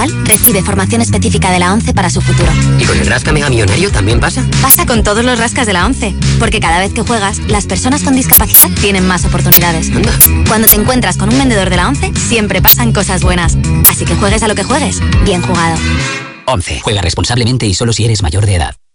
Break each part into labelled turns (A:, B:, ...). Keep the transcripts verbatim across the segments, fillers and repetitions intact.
A: igual, recibe formación específica de la ONCE para su futuro.
B: ¿Y con el Rasca Mega Millonario también pasa?
A: Pasa con todos los rascas de la ONCE, porque cada vez que juegas, las personas con discapacidad tienen más oportunidades.
B: Anda.
A: Cuando te encuentras con un vendedor de la ONCE, siempre pasan cosas buenas. Así que juegues a lo que juegues, bien jugado.
C: ONCE. Juega responsablemente y solo si eres mayor de edad.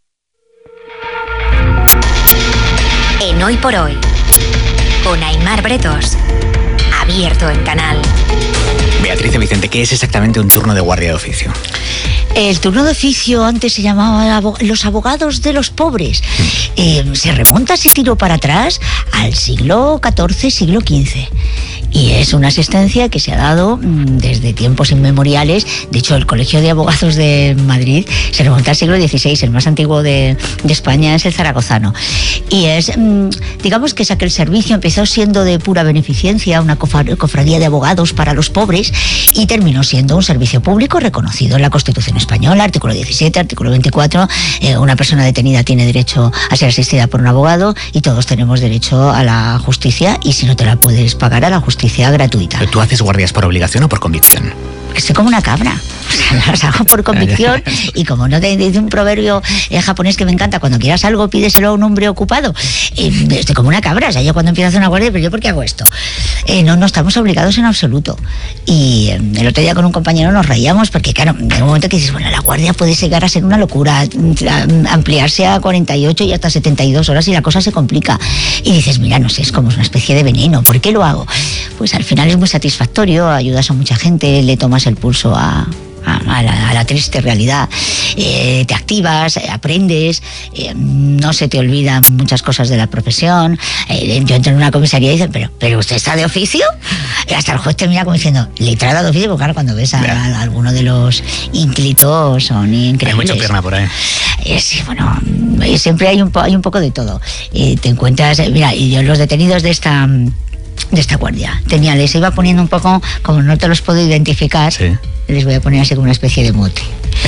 D: En Hoy por Hoy, con Aimar Bretos, abierto en Canal.
E: Beatriz y Vicente, ¿qué es exactamente un turno de guardia de oficio?
F: El turno de oficio antes se llamaba los abogados de los pobres. Eh, se remonta, si tiro para atrás, al siglo catorce, siglo quince. Y es una asistencia que se ha dado mmm, desde tiempos inmemoriales. De hecho, el Colegio de Abogados de Madrid se remonta al siglo dieciséis. El más antiguo de, de España es el zaragozano. Y es, mmm, digamos que es aquel servicio, empezó siendo de pura beneficencia, una cofradía de abogados para los pobres, y terminó siendo un servicio público reconocido en la Constitución Española, artículo diecisiete, artículo veinticuatro. Eh, una persona detenida tiene derecho a ser asistida por un abogado, y todos tenemos derecho a la justicia, y si no te la puedes pagar, a la justicia gratuita.
E: ¿Tú haces guardias por obligación o por convicción?
F: Estoy como una cabra, o sea, las hago por convicción, y como no te dice un proverbio eh, japonés que me encanta, cuando quieras algo pídeselo a un hombre ocupado, eh, estoy como una cabra. O sea, yo cuando empiezo a hacer una guardia, pero yo ¿por qué hago esto? Eh, no, no estamos obligados en absoluto. Y eh, el otro día con un compañero nos reíamos porque, claro, en un momento que dices, bueno, la guardia puede llegar a ser una locura, ampliarse a cuarenta y ocho y hasta setenta y dos horas, y la cosa se complica. Y dices, mira, no sé, es como una especie de veneno, ¿por qué lo hago? Pues al final es muy satisfactorio, ayudas a mucha gente, le tomas el pulso a, a, a, la, a la triste realidad, eh, te activas, eh, aprendes, eh, no se te olvidan muchas cosas de la profesión. Eh, yo entro en una comisaría y dicen, pero, pero ¿usted está de oficio? Y hasta el juez termina como diciendo, letrada de oficio, porque claro, cuando ves a, a, a alguno de los ínclitos son increíbles.
E: Hay mucha pierna por ahí.
F: Eh, sí, bueno, eh, siempre hay un, po- hay un poco de todo. Eh, te encuentras, eh, mira, y yo los detenidos de esta... de esta guardia, tenía, les iba poniendo un poco, como no te los puedo identificar, sí, les voy a poner así como una especie de mote.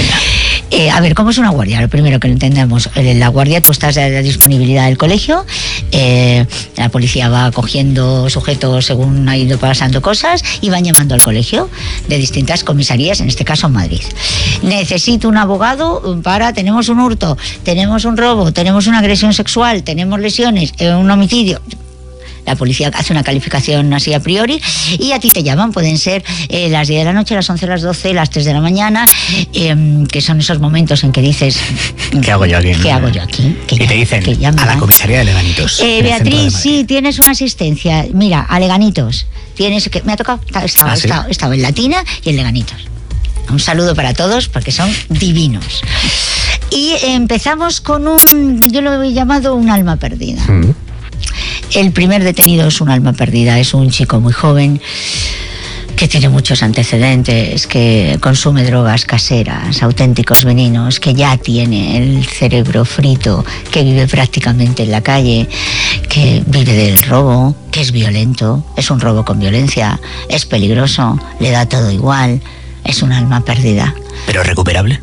F: Eh, a ver, ¿cómo es una guardia? Lo primero que lo entendamos, en la guardia tú estás a la disponibilidad del colegio, eh, la policía va cogiendo sujetos según ha ido pasando cosas, y van llamando al colegio de distintas comisarías, en este caso en Madrid. Necesito un abogado para, tenemos un hurto, tenemos un robo, tenemos una agresión sexual, tenemos lesiones, eh, un homicidio. La policía hace una calificación así a priori, y a ti te llaman. Pueden ser eh, las diez de la noche, las once, las doce, las tres de la mañana, eh, que son esos momentos en que dices,
E: ¿qué hago yo aquí?
F: ¿Qué hago yo aquí?
E: Que y ya, te dicen, que a la comisaría de Leganitos.
F: Eh, Beatriz, sí, tienes una asistencia. Mira, a Leganitos. Tienes que, me ha tocado, estaba,
E: ¿Ah, sí?
F: estaba, estaba en Latina y en Leganitos. Un saludo para todos, porque son divinos. Y empezamos con un, yo lo he llamado un alma perdida. Mm. El primer detenido es un alma perdida, es un chico muy joven que tiene muchos antecedentes, que consume drogas caseras, auténticos venenos, que ya tiene el cerebro frito, que vive prácticamente en la calle, que vive del robo, que es violento, es un robo con violencia, es peligroso, le da todo igual, es un alma perdida.
E: ¿Pero recuperable?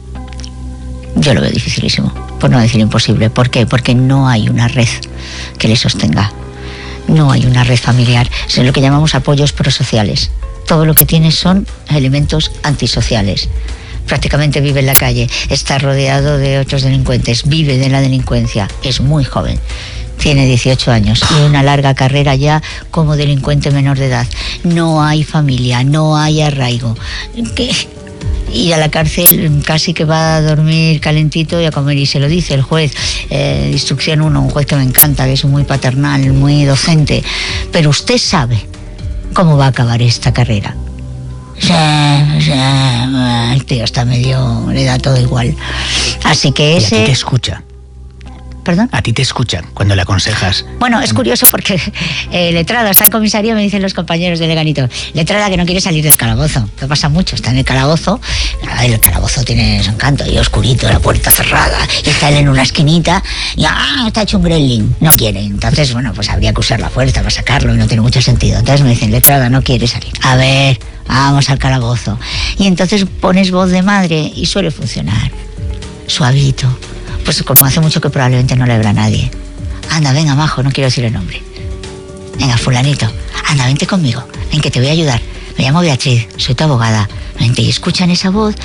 F: Yo lo veo dificilísimo, por no decir imposible. ¿Por qué? Porque no hay una red que le sostenga. No hay una red familiar, es lo que llamamos apoyos prosociales. Todo lo que tiene son elementos antisociales. Prácticamente vive en la calle, está rodeado de otros delincuentes, vive de la delincuencia, es muy joven. Tiene dieciocho años y una larga carrera ya como delincuente menor de edad. No hay familia, no hay arraigo. ¿Qué? Ir a la cárcel casi que va a dormir calentito y a comer, y se lo dice el juez. eh, instrucción uno, un juez que me encanta, que es muy paternal, muy docente. Pero usted sabe cómo va a acabar esta carrera. Sí, sí, el tío está medio, le da todo igual. Así que ese...
E: ¿Y a ti te escucha?
F: ¿Perdón?
E: A ti te escuchan cuando le aconsejas.
F: Bueno, es curioso porque eh, letrada está en comisaría, me dicen los compañeros de Leganito, letrada que no quiere salir del calabozo. Que pasa mucho, está en el calabozo, el calabozo tiene su encanto, y oscurito, la puerta cerrada, y está él en una esquinita, y ah, está hecho un gremlin, no quiere. Entonces, bueno, pues habría que usar la fuerza para sacarlo, y no tiene mucho sentido. Entonces me dicen, letrada no quiere salir. A ver, vamos al calabozo. Y entonces pones voz de madre y suele funcionar. Suavito. Pues como hace mucho que probablemente no le verá a nadie. Anda, venga, majo, no quiero decir el nombre. Venga, fulanito, anda, vente conmigo. Ven, que te voy a ayudar. Me llamo Beatriz, soy tu abogada. Vente, y escuchan esa voz